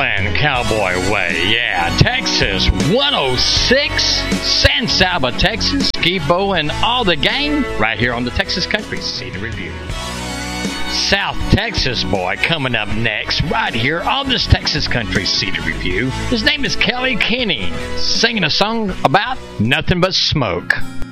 Southland Cowboy Way, yeah. Texas 106, San Saba, Texas. Skibo and all the gang right here on the Texas Country City Review. South Texas boy coming up next right here on this Texas Country City Review. His name is Kelly Kenny, singing a song about nothing but smoke.